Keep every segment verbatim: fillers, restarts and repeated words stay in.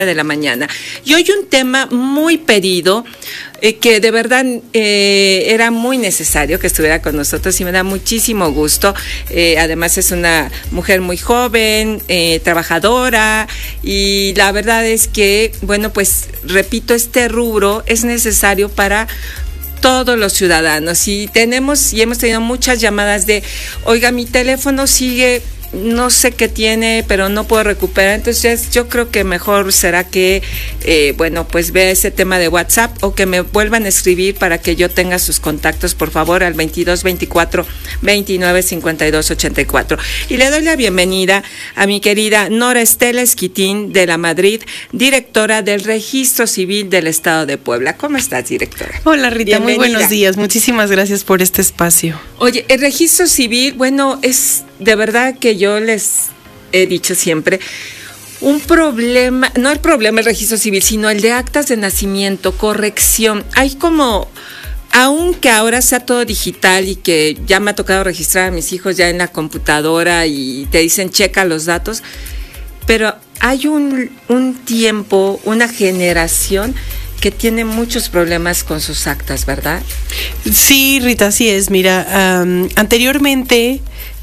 de la mañana. Y hoy un tema muy pedido, eh, que de verdad eh, era muy necesario que estuviera con nosotros y me da muchísimo gusto. Eh, además es una mujer muy joven, eh, trabajadora, y la verdad es que, bueno, pues repito, este rubro es necesario para todos los ciudadanos, y tenemos y hemos tenido muchas llamadas de, oiga, mi teléfono sigue, no sé qué tiene, pero no puedo recuperar. Entonces yo creo que mejor será que, eh, bueno, pues vea ese tema de WhatsApp, o que me vuelvan a escribir para que yo tenga sus contactos, por favor, al veintidós veinticuatro veintinueve cincuenta y dos ochenta y cuatro. Y le doy la bienvenida a mi querida Nora Estela Esquitín de la Madrid, directora del Registro Civil del Estado de Puebla. ¿Cómo estás, directora? Hola, Rita, bienvenida. Muy buenos días. Muchísimas gracias por este espacio. Oye, el Registro Civil, bueno, es de verdad que yo les he dicho siempre, un problema, no el problema del registro civil, sino el de actas de nacimiento, corrección. Hay como, aunque ahora sea todo digital y que ya me ha tocado registrar a mis hijos ya en la computadora y te dicen checa los datos, pero hay un, un tiempo, una generación que tiene muchos problemas con sus actas, ¿verdad? Sí, Rita, así es. Mira, um, anteriormente,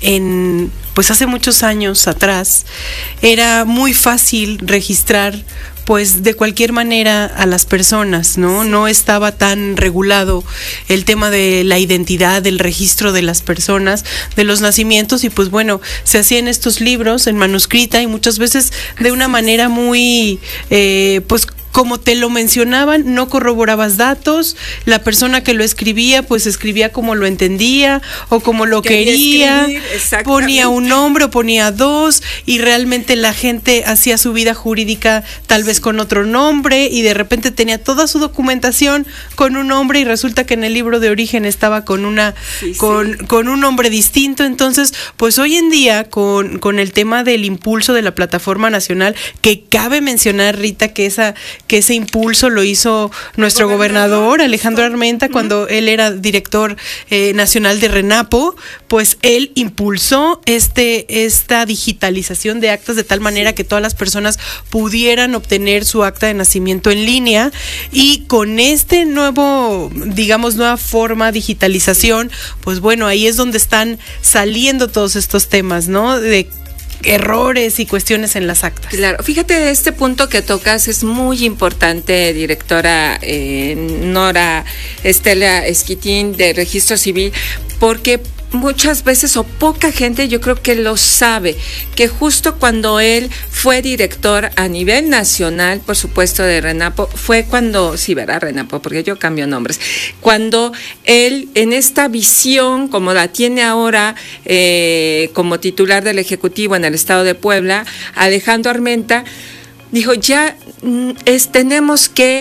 en pues hace muchos años atrás, era muy fácil registrar pues de cualquier manera a las personas, ¿no? No estaba tan regulado el tema de la identidad, del registro de las personas, de los nacimientos, y pues bueno, se hacían estos libros en manuscrita y muchas veces de una manera muy, eh, pues como te lo mencionaban, no corroborabas datos, la persona que lo escribía pues escribía como lo entendía o como lo quería, quería ponía un nombre o ponía dos, y realmente la gente hacía su vida jurídica tal vez con otro nombre, y de repente tenía toda su documentación con un nombre y resulta que en el libro de origen estaba con una sí, con, sí. con un nombre distinto. Entonces, pues hoy en día con, con el tema del impulso de la Plataforma Nacional, que cabe mencionar, Rita, que esa que ese impulso lo hizo nuestro gobernador, gobernador Alejandro Armenta, uh-huh. cuando él era director eh, nacional de RENAPO, pues él impulsó este esta digitalización de actas de tal manera que todas las personas pudieran obtener su acta de nacimiento en línea, y con este nuevo, digamos, nueva forma de digitalización, pues bueno, ahí es donde están saliendo todos estos temas, ¿no? De errores y cuestiones en las actas. Claro, fíjate, este punto que tocas es muy importante, directora eh, Nora Estela Esquitín de Registro Civil, porque muchas veces, o poca gente, yo creo que lo sabe, que justo cuando él fue director a nivel nacional, por supuesto, de RENAPO, fue cuando, sí, ¿verdad? RENAPO, porque yo cambio nombres, cuando él, en esta visión, como la tiene ahora, eh, como titular del Ejecutivo en el Estado de Puebla, Alejandro Armenta, dijo, ya es, tenemos que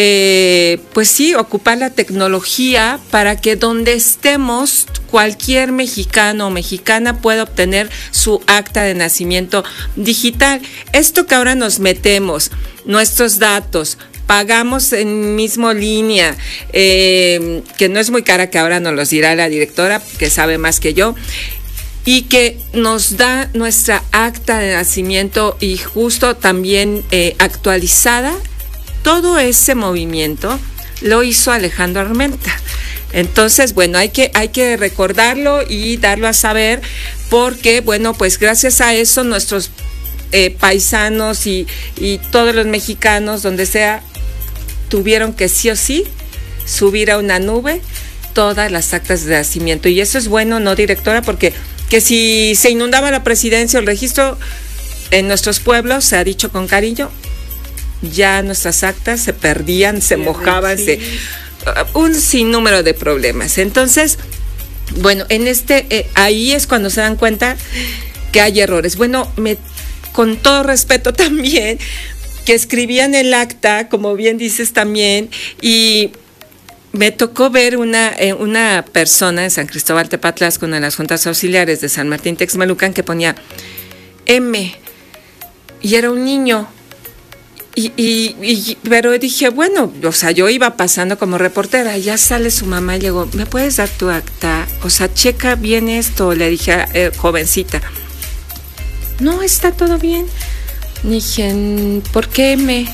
Eh, pues sí, ocupar la tecnología para que donde estemos cualquier mexicano o mexicana pueda obtener su acta de nacimiento digital. Esto que ahora nos metemos, nuestros datos, pagamos en mismo línea, eh, que no es muy cara, que ahora nos los dirá la directora, que sabe más que yo, y que nos da nuestra acta de nacimiento y justo también eh, actualizada. Todo ese movimiento lo hizo Alejandro Armenta. Entonces, bueno, hay que, hay que recordarlo y darlo a saber, porque, bueno, pues gracias a eso nuestros eh, paisanos y, y todos los mexicanos, donde sea, tuvieron que sí o sí subir a una nube todas las actas de nacimiento. Y eso es bueno, ¿no, directora? Porque que si se inundaba la presidencia o el registro en nuestros pueblos, se ha dicho con cariño, ya nuestras actas se perdían, se sí, mojaban, sí. se, uh, un sinnúmero de problemas. Entonces, bueno, en este, eh, ahí es cuando se dan cuenta que hay errores. Bueno, me, con todo respeto también, que escribían el acta, como bien dices también, y me tocó ver una, eh, una persona en San Cristóbal Tepatlasco, una de las juntas auxiliares de San Martín Texmelucan, que ponía M, y era un niño. Y, y, y, pero dije, bueno, o sea, yo iba pasando como reportera, ya sale su mamá y le digo, ¿me puedes dar tu acta? O sea, checa bien esto, le dije, eh, jovencita. No, está todo bien. Dije, ¿por qué me?